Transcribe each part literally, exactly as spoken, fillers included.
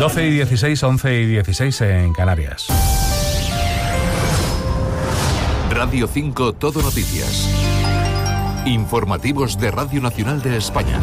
doce y dieciséis, once y dieciséis en Canarias. Radio cinco Todo Noticias. Informativos de Radio Nacional de España.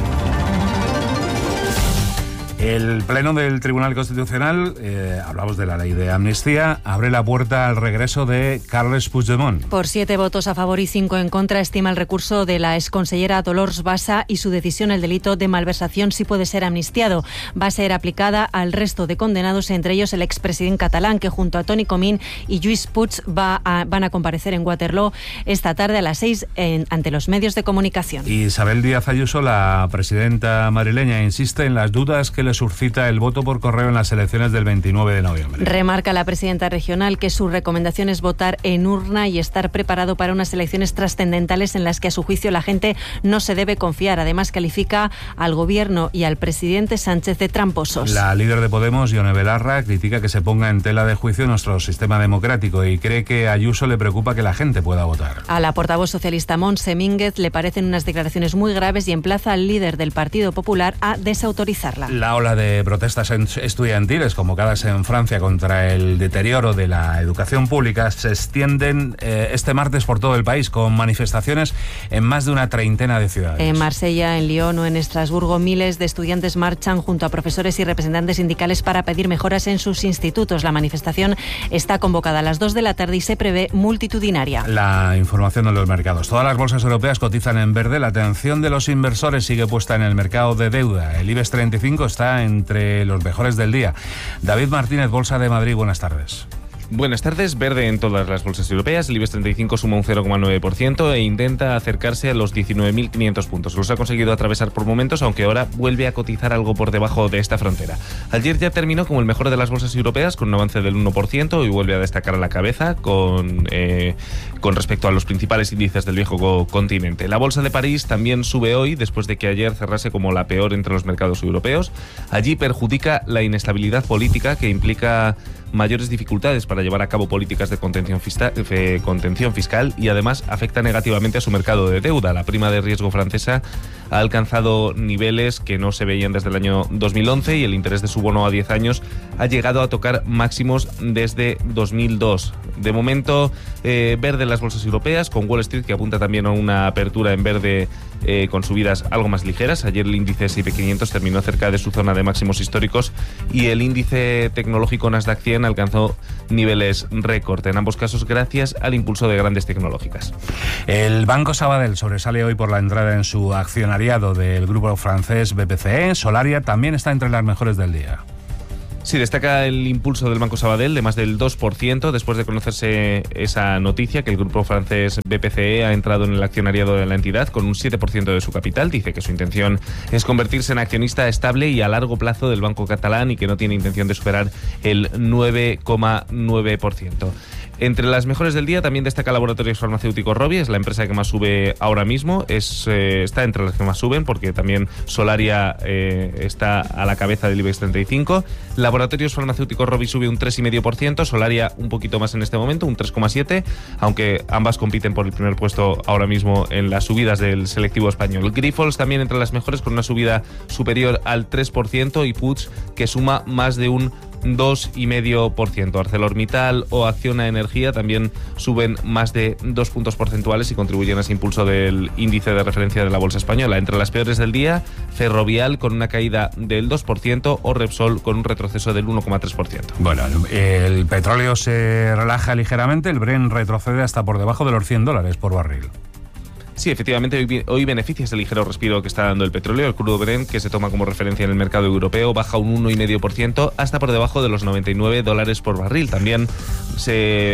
El Pleno del Tribunal Constitucional, eh, hablamos de la ley de amnistía, abre la puerta al regreso de Carles Puigdemont. Por siete votos a favor y cinco en contra, estima el recurso de la exconsellera Dolors Bassa y su decisión el delito de malversación sí puede ser amnistiado. Va a ser aplicada al resto de condenados, entre ellos el expresidente catalán, que junto a Toni Comín y Lluís Puig va a, van a comparecer en Waterloo esta tarde a las seis en, ante los medios de comunicación. Isabel Díaz Ayuso, la presidenta madrileña, insiste en las dudas que le suscita el voto por correo en las elecciones del veintinueve de noviembre. Remarca la presidenta regional que su recomendación es votar en urna y estar preparado para unas elecciones trascendentales en las que a su juicio la gente no se debe confiar. Además, califica al gobierno y al presidente Sánchez de tramposos. La líder de Podemos, Ione Belarra, critica que se ponga en tela de juicio nuestro sistema democrático y cree que a Ayuso le preocupa que la gente pueda votar. A la portavoz socialista Montse Mínguez le parecen unas declaraciones muy graves y emplaza al líder del Partido Popular a desautorizarla. La ola de protestas estudiantiles convocadas en Francia contra el deterioro de la educación pública se extienden eh, este martes por todo el país, con manifestaciones en más de una treintena de ciudades. En Marsella, en Lyon o en Estrasburgo, miles de estudiantes marchan junto a profesores y representantes sindicales para pedir mejoras en sus institutos. La manifestación está convocada a las dos de la tarde y se prevé multitudinaria. La información de los mercados. Todas las bolsas europeas cotizan en verde. La atención de los inversores sigue puesta en el mercado de deuda. El IBEX treinta y cinco está entre los mejores del día. David Martínez, Bolsa de Madrid, buenas tardes. Buenas tardes. Verde en todas las bolsas europeas. El IBEX treinta y cinco suma un cero coma nueve por ciento e intenta acercarse a los diecinueve mil quinientos puntos. Los ha conseguido atravesar por momentos, aunque ahora vuelve a cotizar algo por debajo de esta frontera. Ayer ya terminó como el mejor de las bolsas europeas, con un avance del uno por ciento, y vuelve a destacar a la cabeza con, eh, con respecto a los principales índices del viejo continente. La bolsa de París también sube hoy, después de que ayer cerrase como la peor entre los mercados europeos. Allí perjudica la inestabilidad política, que implica mayores dificultades para llevar a cabo políticas de contención fiscal, eh, contención fiscal y además afecta negativamente a su mercado de deuda. La prima de riesgo francesa ha alcanzado niveles que no se veían desde el año dos mil once y el interés de su bono a diez años ha llegado a tocar máximos desde dos mil dos. De momento, eh, verde en las bolsas europeas, con Wall Street que apunta también a una apertura en verde eh, con subidas algo más ligeras. Ayer el índice ese y pe quinientos terminó cerca de su zona de máximos históricos y el índice tecnológico Nasdaq cien alcanzó niveles récord, en ambos casos gracias al impulso de grandes tecnológicas. El Banco Sabadell sobresale hoy por la entrada en su accionariado del grupo francés B P C E. Solaria también está entre las mejores del día. Sí, destaca el impulso del Banco Sabadell de más del dos por ciento después de conocerse esa noticia que el grupo francés B P C E ha entrado en el accionariado de la entidad con un siete por ciento de su capital. Dice que su intención es convertirse en accionista estable y a largo plazo del banco catalán y que no tiene intención de superar el nueve coma nueve por ciento. Entre las mejores del día también destaca Laboratorios Farmacéuticos Rovi, es la empresa que más sube ahora mismo, es, eh, está entre las que más suben porque también Solaria eh, está a la cabeza del IBEX treinta y cinco. Laboratorios Farmacéuticos Rovi sube un tres coma cinco por ciento, Solaria un poquito más en este momento, un tres coma siete por ciento, aunque ambas compiten por el primer puesto ahora mismo en las subidas del selectivo español. Grifols también entre las mejores con una subida superior al tres por ciento y Puig que suma más de un dos coma cinco por ciento. ArcelorMittal o Acciona Energía también suben más de dos puntos porcentuales y contribuyen a ese impulso del índice de referencia de la bolsa española. Entre las peores del día, Ferrovial con una caída del dos por ciento o Repsol con un retroceso del uno coma tres por ciento. Bueno, el petróleo se relaja ligeramente, el Brent retrocede hasta por debajo de los cien dólares por barril. Sí, efectivamente, hoy, hoy beneficia ese ligero respiro que está dando el petróleo. El crudo Brent, que se toma como referencia en el mercado europeo, baja un uno coma cinco por ciento hasta por debajo de los noventa y nueve dólares por barril. También se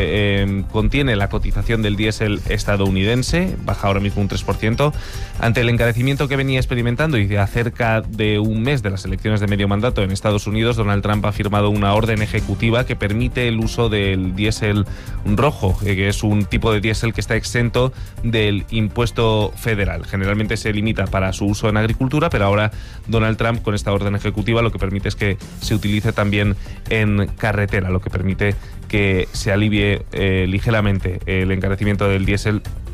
eh, contiene la cotización del diésel estadounidense, baja ahora mismo un tres por ciento. Ante el encarecimiento que venía experimentando y de a cerca de un mes de las elecciones de medio mandato en Estados Unidos, Donald Trump ha firmado una orden ejecutiva que permite el uso del diésel rojo, que es un tipo de diésel que está exento del impuesto federal. Generalmente se limita para su uso en agricultura, pero ahora Donald Trump con esta orden ejecutiva lo que permite es que se utilice también en carretera, lo que permite que se alivie eh, ligeramente el encarecimiento del diésel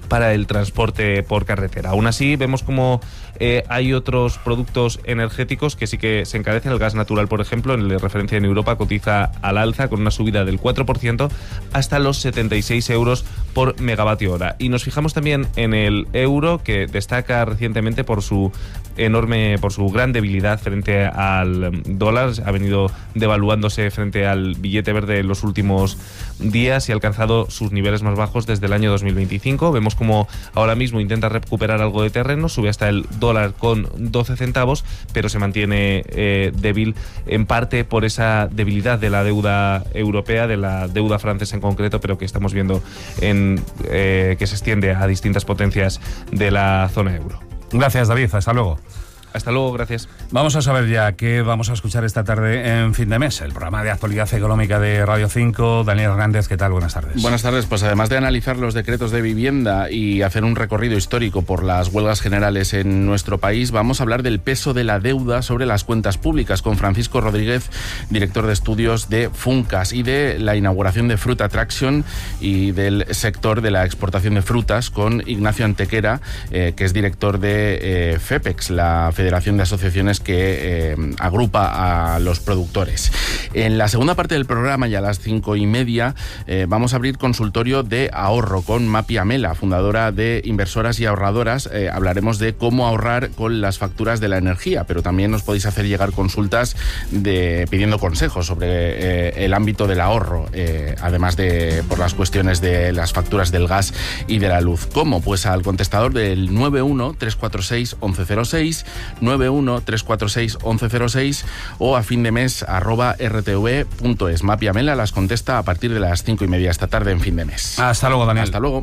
para el transporte por carretera. Aún así, vemos como eh, hay otros productos energéticos que sí que se encarecen. El gas natural, por ejemplo, en la referencia en Europa cotiza al alza con una subida del cuatro por ciento hasta los setenta y seis euros por megavatio hora. Y nos fijamos también en el euro, que destaca recientemente por su enorme, por su gran debilidad frente al dólar. Ha venido devaluándose frente al billete verde en los últimos días y ha alcanzado sus niveles más bajos desde el año dos mil veinticinco. Vemos como ahora mismo intenta recuperar algo de terreno, sube hasta el dólar con doce centavos, pero se mantiene eh, débil en parte por esa debilidad de la deuda europea, de la deuda francesa en concreto, pero que estamos viendo en eh, que se extiende a distintas potencias de la zona euro. Gracias, David. Hasta luego. Hasta luego, gracias. Vamos a saber ya qué vamos a escuchar esta tarde en Fin de Mes, el programa de actualidad económica de Radio cinco. Daniel Hernández, ¿qué tal? Buenas tardes. Buenas tardes. Pues además de analizar los decretos de vivienda y hacer un recorrido histórico por las huelgas generales en nuestro país, vamos a hablar del peso de la deuda sobre las cuentas públicas con Francisco Rodríguez, director de estudios de Funcas, y de la inauguración de Fruit Attraction y del sector de la exportación de frutas con Ignacio Antequera, eh, que es director de eh, FEPEX, la Federación de Asociaciones que eh, agrupa a los productores. En la segunda parte del programa, ya a las cinco y media, eh, vamos a abrir consultorio de ahorro con Mapi Amela, fundadora de Inversoras y Ahorradoras. Eh, hablaremos de cómo ahorrar con las facturas de la energía, pero también nos podéis hacer llegar consultas de, pidiendo consejos sobre eh, el ámbito del ahorro, eh, además de por las cuestiones de las facturas del gas y de la luz. ¿Cómo? Pues al contestador del nueve uno tres cuatro seis once cero seis, nueve uno tres cuatro seis once cero seis o a findemes arroba rtv punto es. Mapi Amela las contesta a partir de las cinco y media esta tarde en Fin de Mes. Hasta luego, Daniel. Hasta luego.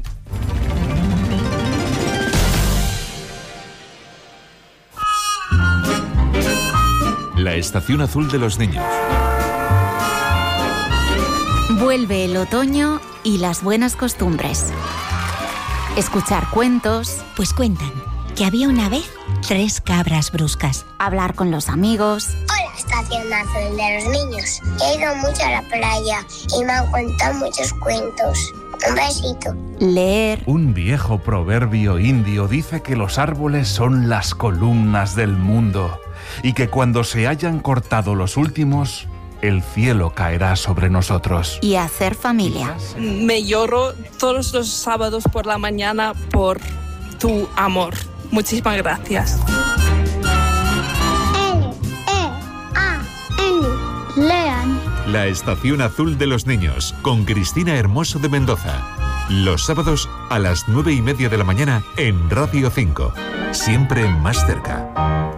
La estación azul de los niños. Vuelve el otoño y las buenas costumbres. Escuchar cuentos. Pues cuentan que había una vez tres cabras bruscas. Hablar con los amigos. Hola, estación azul de los niños. He ido mucho a la playa y me han contado muchos cuentos. Un besito. Leer. Un viejo proverbio indio dice que los árboles son las columnas del mundo y que cuando se hayan cortado los últimos, el cielo caerá sobre nosotros. Y hacer familia. Me lloro todos los sábados por la mañana por tu amor. Muchísimas gracias. L, E, A, N, lean. La estación azul de los niños con Cristina Hermoso de Mendoza. Los sábados a las nueve y media de la mañana en Radio cinco. Siempre más cerca.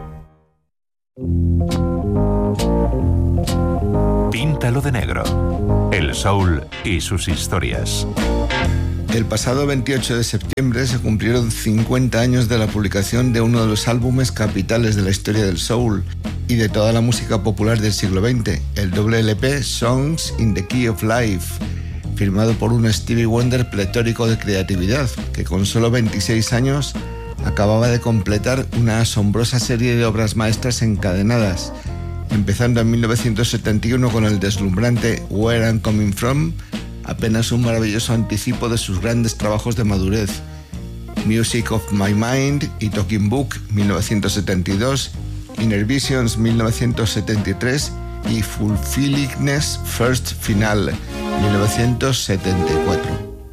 Píntalo de negro. El soul y sus historias. El pasado veintiocho de septiembre se cumplieron cincuenta años de la publicación de uno de los álbumes capitales de la historia del soul y de toda la música popular del siglo veinte, el doble ele pe Songs in the Key of Life, firmado por un Stevie Wonder pletórico de creatividad, que con solo veintiséis años acababa de completar una asombrosa serie de obras maestras encadenadas, empezando en mil novecientos setenta y uno con el deslumbrante Where I'm Coming From, apenas un maravilloso anticipo de sus grandes trabajos de madurez, Music of My Mind y Talking Book mil novecientos setenta y dos, Inner Visions mil novecientos setenta y tres y Fulfillingness First Final mil novecientos setenta y cuatro.